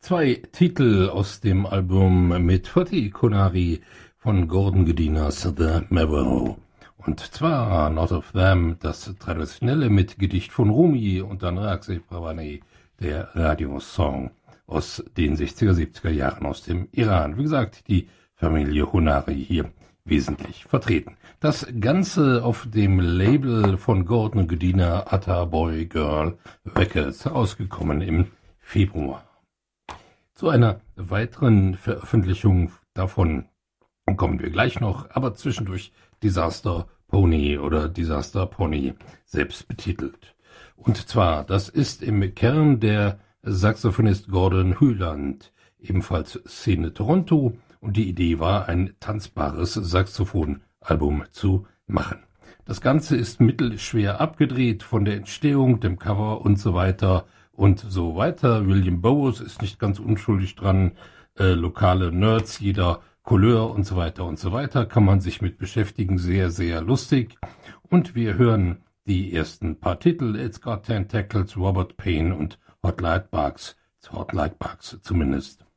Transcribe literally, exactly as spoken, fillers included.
Zwei Titel aus dem Album mit Fatih Konari von Gordon Gedinas The Marrow. Und zwar Not of Them, das traditionelle mit Gedicht von Rumi und dann Raksi Pravani, der Radiosong aus den sechziger, siebziger Jahren aus dem Iran. Wie gesagt, die Familie Honari hier wesentlich vertreten. Das Ganze auf dem Label von Gordon Gedina Atta Boy Girl Records, herausgekommen im Februar. Zu einer weiteren Veröffentlichung davon kommen wir gleich noch, aber zwischendurch Disaster Pony oder Disaster Pony selbst betitelt. Und zwar, das ist im Kern der Saxophonist Gordon Hyland, ebenfalls Szene Toronto, und die Idee war, ein tanzbares Saxophonalbum zu machen. Das Ganze ist mittelschwer abgedreht von der Entstehung, dem Cover und so weiter und so weiter. William Bowes ist nicht ganz unschuldig dran, äh, lokale Nerds jeder Couleur und so weiter und so weiter, kann man sich mit beschäftigen, sehr, sehr lustig. Und wir hören die ersten paar Titel, It's Got Tentacles, Robert Payne und Hot Light Bugs, Hot Light Bugs zumindest.